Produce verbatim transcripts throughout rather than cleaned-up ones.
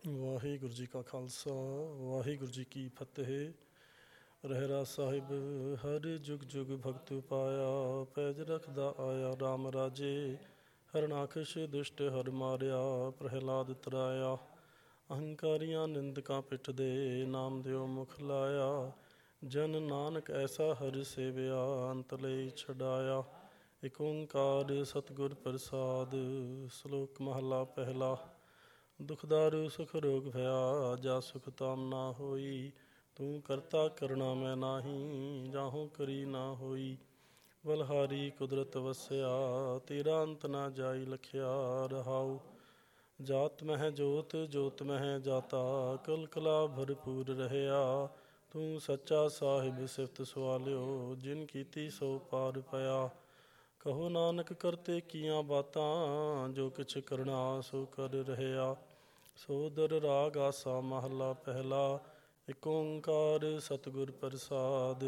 ਵਾਹਿਗੁਰੂ ਜੀ ਕਾ ਖਾਲਸਾ ਵਾਹਿਗੁਰੂ ਜੀ ਕੀ ਫਤਿਹ। ਰਹਿਰਾ ਸਾਹਿਬ ਹਰ ਜੁਗ ਜੁਗ ਭਗਤ ਪਾਇਆ, ਪੈਜ ਰਖਦਾ ਆਇਆ ਰਾਮ ਰਾਜੇ। ਹਰਨਾਕਸ਼ ਦੁਸ਼ਟ ਹਰ ਮਾਰਿਆ, ਪ੍ਰਹਿਲਾਦ ਤਰਾਇਆ। ਅਹੰਕਾਰੀਆਂ ਨਿੰਦਕਾਂ ਪਿੱਠ ਦੇ, ਨਾਮ ਦਿਓ ਮੁਖ ਲਾਇਆ। ਜਨ ਨਾਨਕ ਐਸਾ ਹਰ ਸੇਵਿਆ, ਅੰਤ ਲਈ ਛਡਾਇਆ। ਇਕ ਓੰਕਾਰ ਸਤਿਗੁਰ ਪ੍ਰਸਾਦ। ਸ਼ਲੋਕ ਮਹਲਾ ਪਹਿਲਾ। ਦੁਖਦਾਰੂ ਸੁਖ ਰੋਗ ਭਇਆ, ਜਾ ਸੁਖ ਤਾਮ ਨਾ ਹੋਈ। ਤੂੰ ਕਰਤਾ ਕਰਣਾ ਮੈਂ ਨਾਹੀ, ਜਾਹੋ ਕਰੀ ਨਾ ਹੋਈ। ਬਲਹਾਰੀ ਕੁਦਰਤ ਵਸਿਆ, ਤੇਰਾ ਅੰਤ ਨਾ ਜਾਈ ਲਖਿਆ। ਰਹਾਉ ਜਾਤ ਮਹਿ ਜੋਤ, ਜੋਤ ਮਹਿ ਜਾਤਾ। ਕਲ ਕਲਾ ਭਰਪੂਰ ਰਹਿਆ। ਤੂੰ ਸੱਚਾ ਸਾਹਿਬ ਸਿਫਤ ਸਵਾਲਿਓ, ਜਿਨ ਕੀਤੀ ਸੋ ਪਾਰ ਪਿਆ। ਕਹੋ ਨਾਨਕ ਕਰਤੇ ਕੀਆਂ ਬਾਤਾਂ, ਜੋ ਕਿਛ ਕਰਣਾ ਸੋ ਕਰ ਰਹਿਆ। ਸੋਦਰ ਰਾਗ ਆਸਾ ਮਹਲਾ ਪਹਿਲਾ। ਇਕ ਓੰਕਾਰ ਸਤਿਗੁਰ ਪ੍ਰਸਾਦ।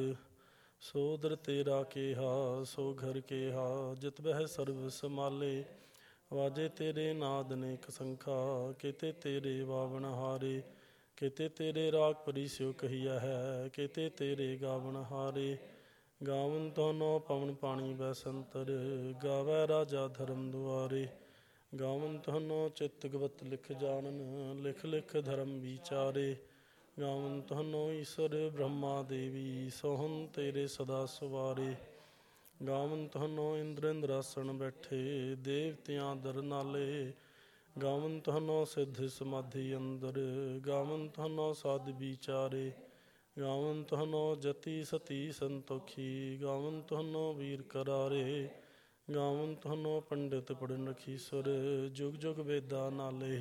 ਸੋਦਰ ਤੇਰਾ ਕੇਹਾ, ਸੋ ਘਰ ਕੇਹਾ। ਜਿਤ ਬਹਿ ਸਰਬ ਸਮਾਲੇ, ਵਾਜੇ ਤੇਰੇ ਨਾਦ ਨੇਕ ਸੰਖਾ। ਕੇਤੇ ਤੇਰੇ ਵਾਵਣ ਹਾਰੇ, ਕੇਤੇ ਤੇਰੇ ਰਾਗ ਪਰੀਸਿਓ ਕਹੀਆ ਹੈ। ਕੇਤੇ ਤੇਰੇ ਗਾਵਣ ਹਾਰੇ, ਗਾਵਨ ਤੋਨੋ ਪਵਨ ਪਾਣੀ ਬੈਸੰਤਰ। ਗਾਵੈ ਰਾਜਾ ਧਰਮ ਦੁਆਰੇ, ਗਾਵਨ ਤੁਹਾਨੂੰ ਚਿੱਤ ਗਵਤ ਲਿਖ ਜਾਣਨ। ਲਿਖ ਲਿਖ ਧਰਮ ਵਿਚਾਰੇ, ਗਾਵਨ ਤੁਹਾਨੂੰ ਈਸ਼ਵਰ ਬ੍ਰਹਮਾ ਦੇਵੀ। ਸੋਹਣ ਤੇਰੇ ਸਦਾ ਸਵਾਰੇ, ਗਾਵਨ ਤੁਹਾਨੂੰ ਇੰਦਰ ਇੰਦਰਾਸਣ ਬੈਠੇ। ਦੇਵਤਿਆਂ ਦਰ ਨਾਲੇ, ਗਾਵਨ ਤੁਹਾਨੂੰ ਸਿੱਧ ਸਮਾਧੀ ਅੰਦਰ। ਗਾਵਨ ਤੁਹਾਨੂੰ ਸਾਧ ਵਿਚਾਰੇ, ਗਾਵਨ ਤੁਹਾਨੂੰ ਜਤੀ ਸਤੀ ਸੰਤੋਖੀ। ਗਾਵਨ ਤੁਹਾਨੂੰ ਵੀਰ ਕਰਾਰੇ, ਗਾਵਨ ਤੁਹਾਨੂੰ ਪੰਡਿਤ ਪੜ੍ਹਨ ਰਖੀਸਰ। ਜੁਗ ਜੁਗ ਵੇਦਾਂ ਨਾਲੇ,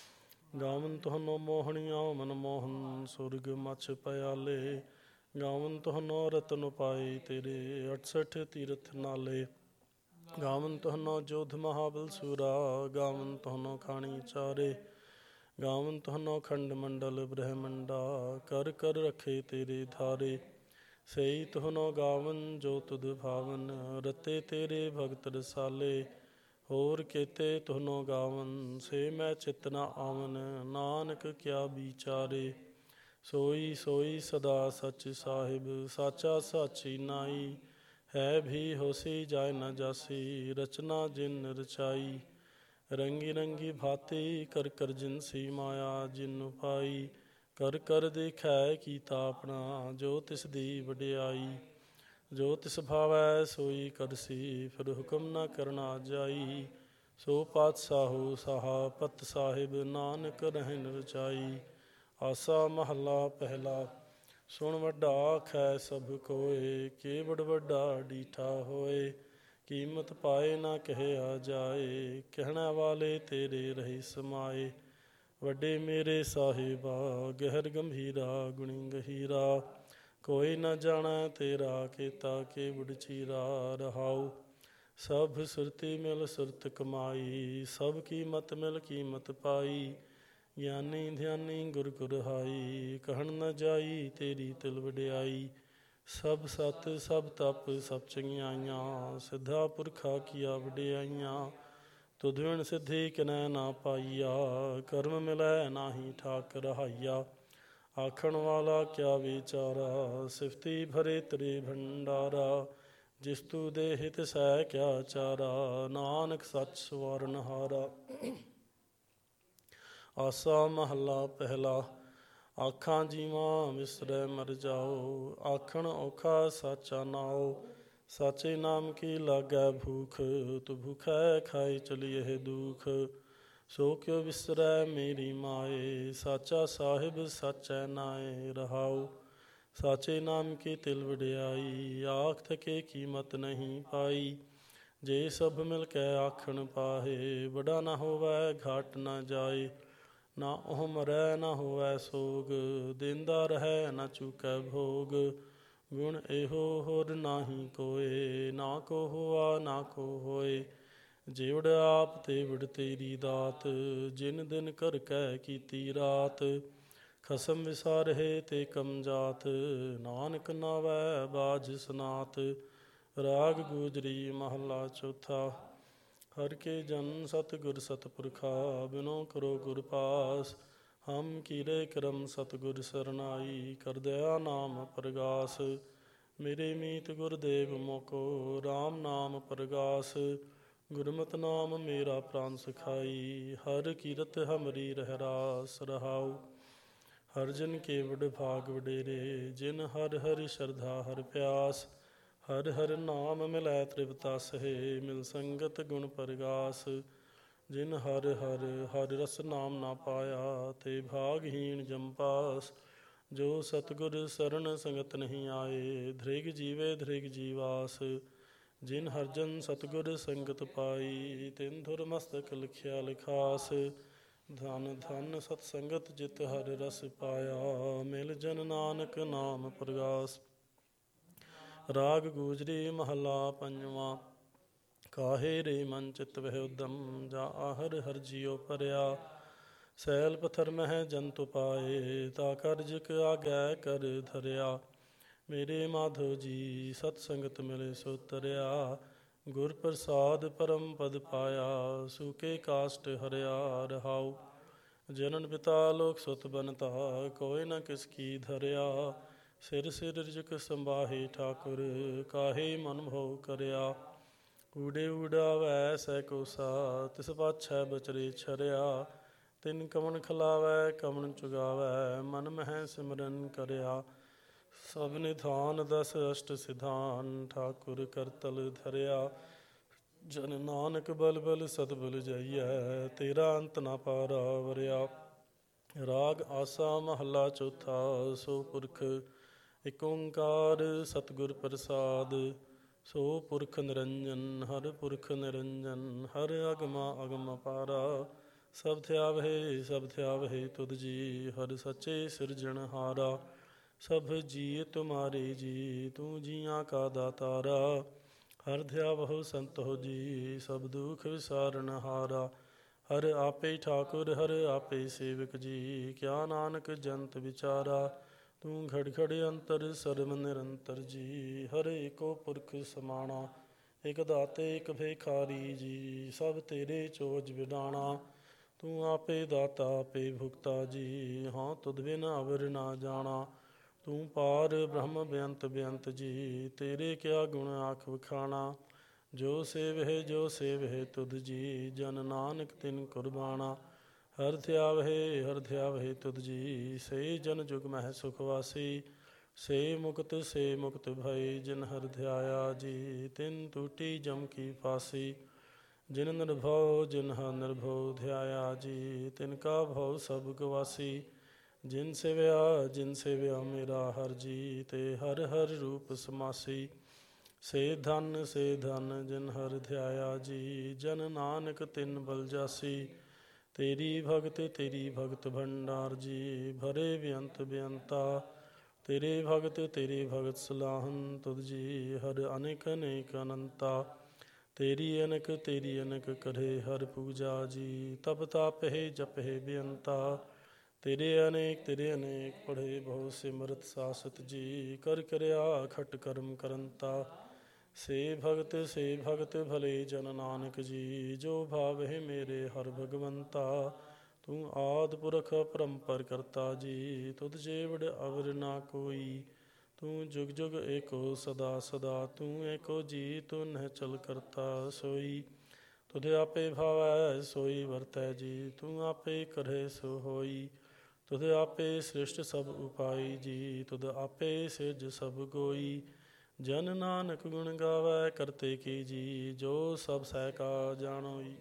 ਗਾਵਨ ਤੁਹਾਨੂੰ ਮੋਹਣੀਆਂ ਮਨਮੋਹਨ। ਸੁਰਗ ਮਛ ਪਿਆਲੇ, ਗਾਵਨ ਤੁਹਾਨੂੰ ਰਤਨ ਪਾਏ ਤੇਰੇ। ਅਠਸਠ ਤੀਰਥ ਨਾਲੇ, ਗਾਵਨ ਤੁਹਾਨੂੰ ਜੋਧ ਮਹਾਬਲ ਸੂਰਾ। ਗਾਵਨ ਤੁਹਾਨੂੰ ਖਾਣੀ ਚਾਰੇ, ਗਾਵਨ ਤੁਹਾਨੂੰ ਖੰਡ ਮੰਡਲ ਬ੍ਰਹਮੰਡਾ। ਕਰ ਕਰ ਰਖੇ ਤੇਰੇ ਧਾਰੇ, ਸਈ ਤੁਹਾਨੂੰ ਗਾਵਨ ਜੋ ਤੁਧ ਭਾਵਨ। ਰਤੇ ਤੇਰੇ ਭਗਤ ਰਸਾਲੇ, ਹੋਰ ਕੇਤੇ ਤੁਹਾਨੂੰ ਗਾਵਨ। ਸੇ ਮੈਂ ਚਿਤ ਨਾ ਆਵਨ, ਨਾਨਕ ਕਿਆ ਵਿਚਾਰੇ। ਸੋਈ ਸੋਈ ਸਦਾ ਸਚ ਸਾਹਿਬ, ਸਾਚਾ ਸਾਚੀ ਨਾਈ। ਹੈ ਵੀ ਹੋਸੀ ਜਾਇ ਨ ਜਾਸੀ, ਰਚਨਾ ਜਿਨ ਰਚਾਈ। ਰੰਗੀ ਰੰਗੀ ਭਾਤੀ, ਕਰ ਕਰ ਜਿਨਸੀ ਮਾਇਆ ਜਿਨ ਪਾਈ। ਕਰ ਕਰ ਦੇਖੈ ਕੀਤਾ ਆਪਣਾ, ਜੋ ਤਿਸ ਦੀ ਵਡਿਆਈ। ਜੋ ਤਿਸ ਭਾਵੈ ਸੋਈ ਕਰਸੀ, ਫਿਰ ਹੁਕਮ ਨਾ ਕਰਨਾ ਜਾਈ। ਸੋ ਪਾਤਸ਼ਾਹੋ ਸਾਹਾ ਪਤ ਸਾਹਿਬ, ਨਾਨਕ ਰਹਿਣ ਰਚਾਈ। ਆਸਾ ਮਹਲਾ ਪਹਿਲਾ। ਸੁਣ ਵੱਡਾ ਆਖੈ ਸਭ ਕੋਇ, ਕੇਵੜ ਵੱਡਾ ਡੀਠਾ ਹੋਏ। ਕੀਮਤ ਪਾਏ ਨਾ ਕਹਿਆ ਜਾਏ, ਕਹਿਣਾ ਵਾਲੇ ਤੇਰੇ ਰਹੇ ਸਮਾਏ। ਵੱਡੇ ਮੇਰੇ ਸਾਹਿਬਾ, ਗਹਿਰ ਗੰਭੀਰਾ ਗੁਣੀ ਗਹੀਰਾ। ਕੋਈ ਨਾ ਜਾਣੈ ਤੇਰਾ ਕੀਤਾ, ਕੇਵੜ ਚੀਰਾ। ਰਹਾਉ ਸਭ ਸੁਰਤੀ ਮਿਲ ਸੁਰਤ ਕਮਾਈ, ਸਭ ਕੀਮਤ ਮਿਲ ਕੀਮਤ ਪਾਈ। ਗਿਆਨੀ ਧਿਆਨੀ ਗੁਰ ਗੁਰ ਹਾਈ, ਕਹਿਣ ਨ ਜਾਈ ਤੇਰੀ ਤਿਲ ਵਡਿਆਈ। ਸਭ ਸਤ ਸਭ ਤਪ ਸਭ ਚੰਗਿਆਈਆਂ, ਸਿੱਧਾ ਪੁਰਖਾ ਕੀਆ ਵਡਿਆਈਆਂ। ਤੁਧ ਬਿਨ ਸਿੱਧੀ ਕਿਨੈ ਨਾ ਪਾਈਆ, ਕਰਮ ਮਿਲੈ ਨਾਹੀ ਠਾਕ ਰਹਾਈਆ। ਆਖਣ ਵਾਲਾ ਕਿਆ ਵਿਚਾਰਾ, ਸਿਫਤੀ ਭਰੇ ਤੇਰੇ ਭੰਡਾਰਾ। ਜਿਸ ਤੂ ਦੇ ਹਿਤ ਸਹਿ ਕਿਆ ਚਾਰਾ, ਨਾਨਕ ਸੱਚ ਸਵਾਰਨ ਹਾਰਾ। ਆਸਾ ਮਹਲਾ ਪਹਿਲਾ। ਆਖਾਂ ਜੀਵਾਂ ਵਿਸਰੈ ਮਰ ਜਾਓ, ਆਖਣ ਔਖਾ ਸਾਚਾ ਨਾਉ। ਸਾਚੇ ਨਾਮ ਕੀ ਲਾਗੈ ਭੂਖ, ਤੂੰ ਭੁਖੈ ਖਾਏ ਚਲੀਏ ਦੁਖ। ਸੋ ਕਿਉ ਵਿਸਰੈ ਮੇਰੀ ਮਾਏ, ਸਾਚਾ ਸਾਹਿਬ ਸਾਚੈ ਨਾਏ। ਰਹਾਉ ਸਾਚੇ ਨਾਮ ਕੀ ਤਿਲ ਵਡਿਆਈ, ਆਖ ਥਕੇ ਕੀਮਤ ਨਹੀਂ ਪਾਈ। ਜੇ ਸਭ ਮਿਲ ਕੇ ਆਖਣ ਪਾਹੇ, ਬੜਾ ਨਾ ਹੋਵੈ ਘਾਟ ਨਾ ਜਾਏ। ਨਾ ਉਹ ਮਰੈ ਨਾ ਹੋਵੈ ਸੋਗ, ਦੇਂਦਾ ਰਹੈ ਨਾ ਚੂਕੈ ਭੋਗ। ਗੁਣ ਇਹੋ ਹੋਰ ਨਾਹੀ ਕੋਇ, ਨਾ ਕੋ ਹੋਆ ਨਾ ਕੋ ਹੋਏ। ਜਿਵੜ ਆਪ ਤੇਵੜ ਤੇਰੀ ਦਾਤ, ਜਿਨ ਦਿਨ ਕਰ ਕੈ ਕੀਤੀ ਰਾਤ। ਖਸਮ ਵਿਸਾਰਹਿ ਤੇ ਕਮ ਜਾਤ, ਨਾਨਕ ਨਾਵੈ ਬਾਝ ਸਨਾਤ। ਰਾਗ ਗੁਜਰੀ ਮਹਲਾ ਚੌਥਾ। ਹਰਿ ਕੇ ਜਨ ਸਤਿਗੁਰ ਸਤਿਪੁਰਖਾ, ਬਿਨੋ ਕਰੋ ਗੁਰ ਪਾਸ। ਹਮ ਕੀਰੇ ਕਰਮ ਸਤਿਗੁਰ ਸਰਨਾਈ, ਕਰ ਦਇਆ ਨਾਮ ਪ੍ਰਗਾਸ। ਮੇਰੇ ਮੀਤ ਗੁਰਦੇਵ ਮੋਕੋ, ਰਾਮ ਨਾਮ ਪ੍ਰਗਾਸ। ਗੁਰਮਤਿ ਨਾਮ ਮੇਰਾ ਪ੍ਰਾਨ ਸਿਖਾਈ, ਹਰ ਕੀਰਤ ਹਮਰੀ ਰਹਿ ਰਾਸ ਰਹਾਉ। ਹਰ ਜਨ ਕੇ ਵਡ ਭਾਗ ਵਡੇਰੇ, ਜਿਨ ਹਰ ਹਰਿ ਸ਼ਰਧਾ ਹਰ ਪਿਆਸ। ਹਰ ਹਰ ਨਾਮ ਮਿਲੈ ਤ੍ਰਿਪਤਾ ਸਹੇ, ਮਿਲ ਸੰਗਤ ਗੁਣ ਪ੍ਰਗਾਸ। ਜਿਨ ਹਰ ਹਰ ਹਰ ਰਸ ਨਾਮ ਨਾ ਪਾਇਆ, ਤੇ ਭਾਗਹੀਣ ਜਮ ਪਾਸ। ਜੋ ਸਤਿਗੁਰ ਸਰਣ ਸੰਗਤ ਨਹੀਂ ਆਏ, ਧ੍ਰਿਗ ਜੀਵੇ ਧ੍ਰਿਗ ਜੀਵਾਸ। ਜਿਨ ਹਰਜਨ ਸਤਿਗੁਰ ਸੰਗਤ ਪਾਈ, ਤਿਨ ਧੁਰ ਮਸਤਕ ਲਿਖਿਆ ਲਿਖਾਸ। ਧਨ ਧਨ ਸਤ ਸੰਗਤ ਜਿਤ ਹਰ ਰਸ ਪਾਇਆ, ਮਿਲ ਜਨ ਨਾਨਕ ਨਾਮ ਪ੍ਰਗਾਸ। ਰਾਗ ਗੂਜਰੀ ਮਹਲਾ ਪੰਜਵਾਂ। ਕਾਹੇ ਰੇ ਮਨ ਚਿਤ ਵਹਿ ਉਦਮ, ਜਾ ਹਰ ਹਰ ਜਿਉ ਭਰਿਆ। ਸੈਲ ਪਥਰ ਮਹਿ ਜੰਤੁ ਪਾਏ, ਤਾ ਕਰਜ ਆਗੈ ਕਰ ਧਰਿਆ। ਮੇਰੇ ਮਾਧੋ ਜੀ ਸਤ ਸੰਗਤ ਮਿਲੇ ਸੋ ਤਰਿਆ, ਗੁਰ ਪ੍ਰਸਾਦ ਪਰਮ ਪਦ ਪਾਇਆ। ਸੂਕੇ ਕਾਸ਼ਟ ਹਰਿਆ ਰਹਾਉ, ਜਨਨ ਪਿਤਾ ਲੋਕ ਸੁਤ ਬਨਤਾ, ਕੋਇ ਨ ਕਿਸ ਕੀ ਧਰਿਆ। ਸਿਰ ਸਿਰ ਰਿਜਕ ਸੰਬਾਹੇ ਠਾਕੁਰ, ਕਾਹੇ ਮਨ ਭਉ ਕਰਿਆ। ਊੜੇ ਊੜਾਵੈ ਸਹਿ ਕੋਸਾ, ਤਿਸ ਪਾਛੈ ਬਚਰੇ ਛਰਿਆ। ਤਿਨ ਕਮਣ ਖਿਲਾਵੈ ਕਮਣ ਚੁਗਾਵੈ, ਮਨ ਮਹਿ ਸਿਮਰਨ ਕਰਿਆ। ਸਭ ਨਿਧਾਨ ਦਸ ਅਸ਼ਟ ਸਿਧਾਨ, ਠਾਕੁਰ ਕਰਤਲ ਧਰਿਆ। ਜਨ ਨਾਨਕ ਬਲ ਬਲ ਸਦ ਬਲ ਜਾਈਐ, ਤੇਰਾ ਅੰਤ ਨਾ ਪਾਰਾ ਵਰਿਆ। ਰਾਗ ਆਸਾ ਮਹੱਲਾ ਚੌਥਾ। ਸੋ ਪੁਰਖ ਇਕ ਓੰਕਾਰ ਸਤਿਗੁਰ ਪ੍ਰਸਾਦ, ਸੋ ਪੁਰਖ ਨਿਰੰਜਨ ਹਰ ਪੁਰਖ ਨਿਰੰਜਨ। ਹਰ ਅਗਮਾ ਅਗਮ ਅਪਾਰਾ, ਸਭ ਥਿਆਵਹਿ ਸਭ ਥਿਆਵਹਿ ਤੁਧ ਜੀ, ਹਰ ਸੱਚੇ ਸਿਰਜਣਹਾਰਾ। ਸਭ ਜੀ ਤੁਮਾਰੇ ਜੀ, ਤੂੰ ਜੀਆਂ ਕਾ ਦਾਤਾਰਾ। ਹਰ ਧਿਆਵਹੁ ਸੰਤੋ ਜੀ, ਸਭ ਦੁਖ ਵਿਸਾਰਨਹਾਰਾ। ਹਰ ਆਪੇ ਠਾਕੁਰ ਹਰ ਆਪੇ ਸੇਵਕ ਜੀ, ਕਿਆ ਨਾਨਕ ਜੰਤ ਵਿਚਾਰਾ। ਤੂੰ ਘੜ ਘੜ ਅੰਤਰ ਸਰਬ ਨਿਰੰਤਰ ਜੀ, ਹਰ ਏਕੋ ਪੁਰਖ ਸਮਾਣਾ। ਇਕ ਦਾਤੇ ਇਕ ਭੇਖਾਰੀ ਜੀ, ਸਭ ਤੇਰੇ ਚੋਜ ਵਿਡਾਣਾ। ਤੂੰ ਆਪੇ ਦਾਤਾ ਆਪੇ ਭੁਗਤਾ ਜੀ, ਹਾਂ ਤੁਧ ਬਿਨ ਅਵਰ ਨਾ ਜਾਣਾ। ਤੂੰ ਪਾਰ ਬ੍ਰਹਮ ਬੇਅੰਤ ਬੇਅੰਤ ਜੀ, ਤੇਰੇ ਕਿਆ ਗੁਣ ਆਖ ਵਖਾਣਾ। ਜੋ ਸੇਵਹਿ ਜੋ ਸੇਵਹਿ ਤੁਧ ਜੀ, ਜਨ ਨਾਨਕ ਤਿਨ ਕੁਰਬਾਣਾ। ਹਰ ਥਿਆਵਹਿ ਹਰ ਥਿਆਵਹਿ ਤੁਧ ਜੀ, ਸੇ ਜਨ ਜੁਗ ਮਹਿ ਸੁਖ ਵਾਸੀ। ਸੇ ਮੁਕਤ ਸੇ ਮੁਕਤ ਭਏ, ਜਿਨ ਹਰ ਧਿਆਇਆ ਜੀ, ਤਿਨ ਟੂਟੀ ਜਮ ਕੀ ਫਾਸੀ। ਜਿਨ ਨਿਰਭਉ ਜਿਨ ਹਰ ਨਿਰਭਉ ਧਿਆਇਆ ਜੀ, ਤਿਨ ਕਾ ਭਉ ਸਭ ਗਵਾਸੀ। ਜਿਨ ਸੇਵਿਆ ਜਿਨ ਸੇਵਿਆ ਮੇਰਾ ਹਰ ਜੀ, ਤੇ ਹਰ ਹਰ ਰੂਪ ਸਮਾਸੀ। ਸੇ ਧਨ ਸੇ ਧਨ ਜਿਨ ਹਰ ਧਿਆਇਆ ਜੀ, ਜਨ ਨਾਨਕ ਤਿਨ ਬਲ ਜਾਸੀ। ਤੇਰੀ ਭਗਤ ਤੇਰੀ ਭਗਤ ਭੰਡਾਰ ਜੀ, ਭਰੇ ਬੇਅੰਤ ਬੇਅੰਤਾ। ਤੇਰੇ ਭਗਤ ਤੇਰੇ ਭਗਤ ਸਲਾਹਨ ਤੁਧ ਜੀ, ਹਰ ਅਨੇਕ ਅਨੇਕ ਅਨੰਤਾ। ਤੇਰੀ ਅਨਕ ਤੇਰੀ ਅਨਕ ਕਰੇ ਹਰ ਪੂਜਾ ਜੀ, ਤਪ ਤਾਪਹਿ ਜਪਹਿ ਬੇਅੰਤਾ। ਤੇਰੇ ਅਨੇਕ ਤੇਰੇ ਅਨੇਕ ਪੜ੍ਹੇ ਬਹੁ ਸਿਮਰਤ ਸਾਸਤ ਜੀ, ਕਰ ਕਰਿਆ ਖਟ ਕਰਮ ਕਰੰਤਾ। ਸੇ ਭਗਤ ਸੇ ਭਗਤ ਭਲੇ ਜਨ ਨਾਨਕ ਜੀ, ਜੋ ਭਾਵਹਿ ਮੇਰੇ ਹਰ ਭਗਵੰਤਾ। ਤੂੰ ਆਦਿ ਪੁਰਖ ਪਰੰਪਰ ਕਰਤਾ ਜੀ, ਤੁਧ ਜੇਵੜ ਅਵਰ ਨਾ ਕੋਈ। ਤੂੰ ਜੁਗ ਜੁਗ ਏਕੋ ਸਦਾ ਸਦਾ, ਤੂੰ ਏਕੋ ਜੀ ਤੂੰ ਨਿਹਚਲ ਕਰਤਾ ਸੋਈ। ਤੁਧ ਆਪੇ ਭਾਵੈ ਸੋਈ ਵਰਤੈ ਜੀ, ਤੂੰ ਆਪੇ ਕਰਹਿ ਸੋ ਹੋਈ। ਤੁਧ ਆਪੇ ਸ੍ਰਿਸ਼ਟ ਸਭ ਉਪਾਈ ਜੀ, ਤੁਧ ਆਪੇ ਸਿਰਜ ਸਭ ਕੋਈ। ਜਨ ਨਾਨਕ ਗੁਣ ਗਾਵੈ ਕਰਤੇ ਕੀ ਜੀ, ਜੋ ਸਭ ਸਹਿ ਕਾ ਜਾਣੋਈ।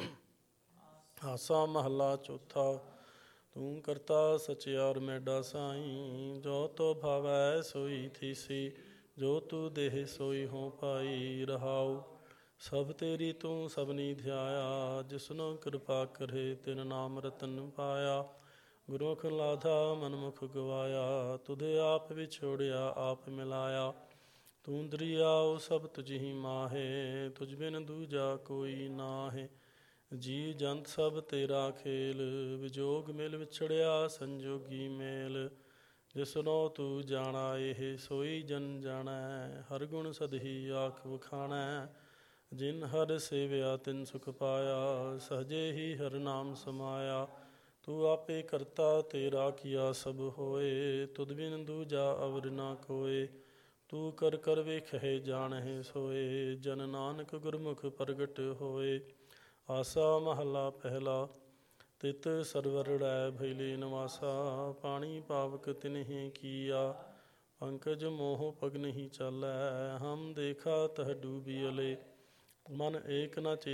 ਆਸਾ ਮਹੱਲਾ ਚੌਥਾ। ਤੂੰ ਕਰਤਾ ਸਚਿਆਰ ਮੈਡਾ ਸਾਈ, ਜੋ ਤੋ ਭਾਵੈ ਸੋਈ ਥੀਸੀ। ਜੋ ਤੂੰ ਦੇਹ ਸੋਈ ਹੋ ਪਾਈ ਰਹਾਉ। ਸਭ ਤੇਰੀ ਤੂੰ ਸਭਨੀ ਧਿਆਇਆ, ਜਿਸਨੋ ਕਿਰਪਾ ਕਰੇ ਤਿਨ ਨਾਮ ਰਤਨ ਪਾਇਆ। ਗੁਰਮੁਖ ਲਾਧਾ ਮਨਮੁਖ ਗਵਾਇਆ, ਤੁਧ ਆਪ ਵਿਛੋੜਿਆ ਆਪ ਮਿਲਾਇਆ। ਤੂੰ ਦਰਿਆਉ ਸਭ ਤੁਝੀ ਮਾਹੇ, ਤੁਝ ਬਿਨ ਦੂਜਾ ਕੋਈ ਨਾਹੇ। ਜੀ ਜੰਤ ਸਭ ਤੇਰਾ ਖੇਲ, ਵਿਜੋਗ ਮਿਲ ਵਿਛੜਿਆ ਸੰਜੋਗੀ ਮੇਲ। ਜਿਸਨੋ ਤੂੰ ਜਾਣਾ ਇਹ ਸੋਈ ਜਨ ਜਾਣੈ, ਹਰ ਗੁਣ ਸਦਹੀ ਆਖ ਵਖਾਣੈ। ਜਿਨ ਹਰ ਸੇਵਿਆ ਤਿਨ ਸੁਖ ਪਾਇਆ, ਸਹਜੇ ਹੀ ਹਰ ਨਾਮ ਸਮਾਇਆ। ਤੂੰ ਆਪੇ ਕਰਤਾ ਤੇਰਾ ਕੀਆ ਸਭ ਹੋਏ, ਤੁਧ ਬਿਨ ਦੂਜਾ ਅਵਰ ਨਾ ਕੋਏ। ਤੂੰ ਕਰ ਕਰ ਵੇਖਹਿ ਜਾਣਹਿ ਸੋਏ, ਜਨ ਨਾਨਕ ਗੁਰਮੁਖ ਪ੍ਰਗਟ ਹੋਏ। ਆਸਾ ਮਹਲਾ ਪਹਿਲਾ। ਤਿਤ ਸਰਵਰ ਰੜੈ ਭੈਲੇ ਨਿਵਾਸਾ, ਪਾਣੀ ਪਾਵਕ ਤਿਨਹਿ ਕੀਆ। ਪੰਕਜ ਮੋਹ ਪਗ ਨਹੀਂ ਚਾਲੈ, ਹਮ ਦੇਖਾ ਤਹ ਡੂਬੀ ਅਲੇ। ਮਨ ਏਕ ਨ ਚੇ